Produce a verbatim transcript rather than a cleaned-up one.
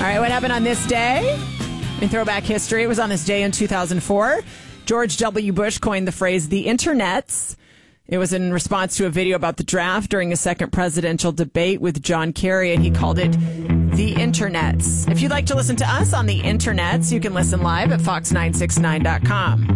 right, what happened on this day? In throwback history, it was on this day in two thousand four. George W. Bush coined the phrase the internets. It was in response to a video about the draft during a second presidential debate with John Kerry, and he called it the internets. If you'd like to listen to us on the internets, you can listen live at fox nine sixty-nine dot com.